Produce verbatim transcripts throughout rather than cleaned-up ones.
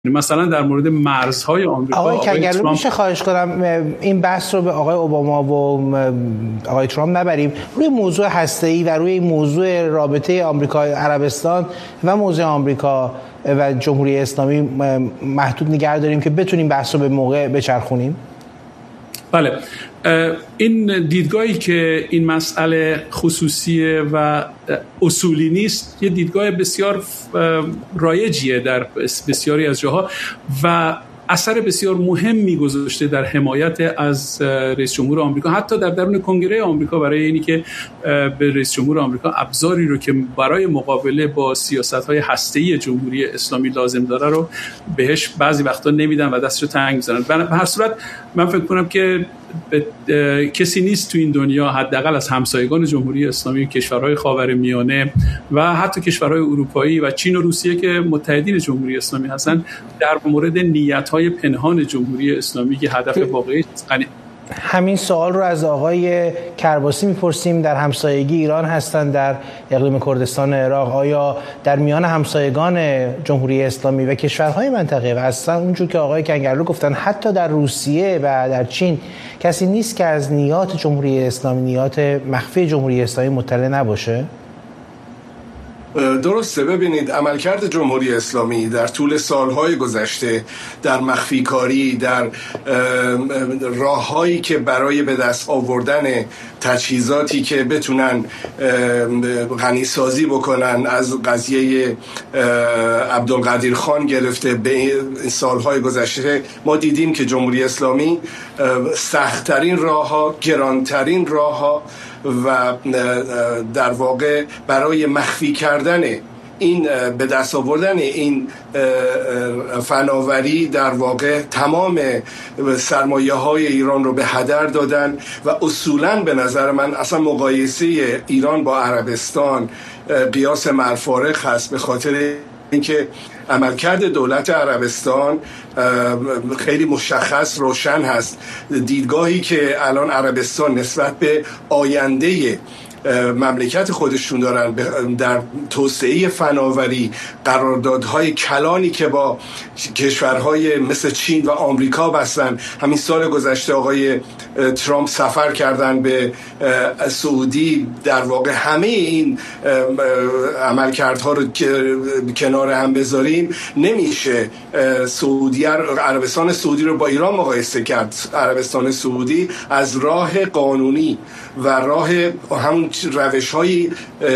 مثلا در مورد مرزهای آمریکا. آقای کنگرلو میشه خواهش کنم این بحث رو به آقای اوباما و آقای ترامپ نبریم، روی موضوع هسته‌ای و روی موضوع رابطه آمریکا عربستان و موضوع آمریکا و جمهوری اسلامی محدود نگه داریم که بتونیم بحث رو به موقع بچرخونیم؟ بله، این دیدگاهی که این مسئله خصوصیه و اصولی نیست یه دیدگاه بسیار رایجیه در بسیاری از جاها و اثر بسیار مهمی گذاشته در حمایت از رئیس جمهور آمریکا، حتی در درون کنگره آمریکا، برای اینی که به رئیس جمهور آمریکا ابزاری رو که برای مقابله با سیاست‌های هسته‌ای جمهوری اسلامی لازم داره رو بهش بعضی وقتا نمیدن و دستشو تنگ می‌زنن. به هر صورت من فکر کنم که کسی نیست تو این دنیا، حداقل از همسایگان جمهوری اسلامی، کشورهای خاورمیانه و حتی کشورهای اروپایی و چین و روسیه که متحدین جمهوری اسلامی هستن، در مورد نیت‌های پنهان جمهوری اسلامی که هدف واقعی همین سوال رو از آقای کرباسی میپرسیم. در همسایگی ایران هستند، در اقلیم کردستان عراق. آیا در میان همسایگان جمهوری اسلامی و کشورهای منطقه و اصلا اونجور که آقای کنگرلو گفتن حتی در روسیه و در چین کسی نیست که از نیات جمهوری اسلامی، نیات مخفی جمهوری اسلامی مطلع نباشه؟ درسته. ببینید، عملکرد جمهوری اسلامی در طول سالهای گذشته در مخفی کاری، در راههایی که برای به دست آوردن تجهیزاتی که بتونن غنیسازی بکنن، از قضیه عبدالقدیر خان گرفته به سالهای گذشته، ما دیدیم که جمهوری اسلامی سخت‌ترین راهها، گرانترین راهها و در واقع برای مخفی کردن این به دست آوردن این فناوری در واقع تمام سرمایه های ایران رو به هدر دادن و اصولاً به نظر من اصلا مقایسه ایران با عربستان قیاس معالفارق هست، به خاطر اینکه عملکرد دولت عربستان خیلی مشخص روشن هست. دیدگاهی که الان عربستان نسبت به آینده مملکت خودشون دارن در توسعه فناوری، قراردادهای کلانی که با کشورهای مثل چین و آمریکا بستن. همین سال گذشته آقای ترامپ سفر کردن به سعودی. در واقع همه این عملکردها رو کنار هم بذاریم نمیشه سعودی عربستان سعودی رو با ایران مقایسه کرد. عربستان سعودی از راه قانونی و راه همون روش‌های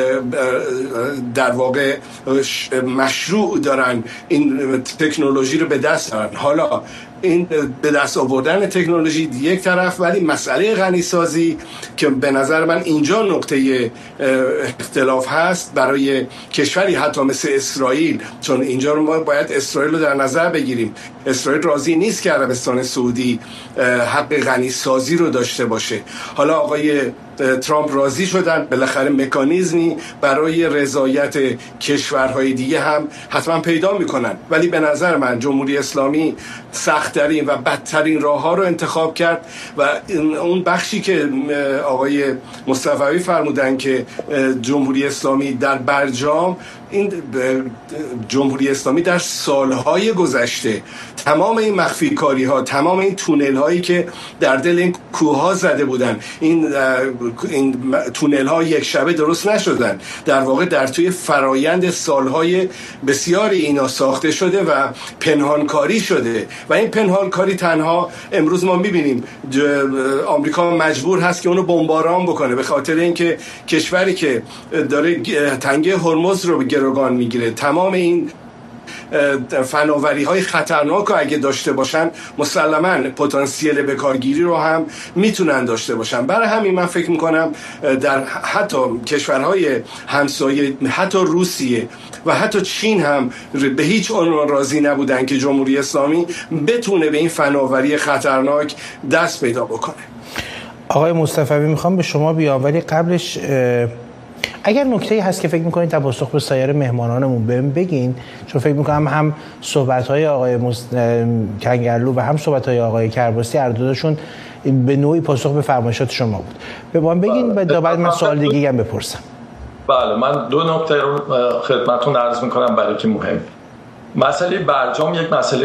در واقع مشروع دارن این تکنولوژی رو به دست دارن. حالا این به دست آوردن تکنولوژی یک طرف، ولی مسئله غنیسازی که به نظر من اینجا نقطه اختلاف هست برای کشوری حتی مثل اسرائیل، چون اینجا رو ما باید اسرائیل رو در نظر بگیریم. اسرائیل راضی نیست که عربستان سعودی حق غنیسازی رو داشته باشه. حالا آقای ترامپ راضی شدن، بالاخره مکانیزمی برای رضایت کشورهای دیگه هم حتما پیدا میکنن، ولی به نظر من جمهوری اسلامی سخت‌ترین و بدترین راه‌ها رو انتخاب کرد و اون بخشی که آقای مصطفی فرمودن که جمهوری اسلامی در برجام، این جمهوری اسلامی در سالهای گذشته تمام این مخفی کاری ها، تمام این تونل هایی که در دل این کوه ها زده بودن، این این تونل ها یک شبه درست نشدن. در واقع در توی فرایند سالهای بسیاری اینا ساخته شده و پنهانکاری شده و این پنهانکاری تنها امروز ما میبینیم آمریکا مجبور هست که اونو بمباران بکنه، به خاطر اینکه کشوری که داره تنگه هرمز رو گروگان میگیره، تمام این فناوری های خطرناک رو اگه داشته باشن مسلماً پتانسیل بکارگیری رو هم میتونن داشته باشن. برای همین من فکر میکنم در حتی کشورهای همسایه، حتی روسیه و حتی چین هم به هیچ عنوان راضی نبودن که جمهوری اسلامی بتونه به این فناوری خطرناک دست پیدا بکنه. آقای مصطفی میخوام به شما بیام، ولی قبلش اگر نکته‌ای هست که فکر می‌کنید در پاسخ به سایر مهمانانمون بهم بگین، چون فکر می‌کنم هم صحبت‌های آقای مست... کنگرلو و هم صحبت‌های آقای کرباسی هر دوشون به نوعی پاسخ به فرمایشات شما بود. به من بگین بعد بعد من سوال دیگه هم بپرسم. بله، من دو نکته رو خدمتتون عرض می‌کنم برای که مهم. مسئله برجام یک مسئله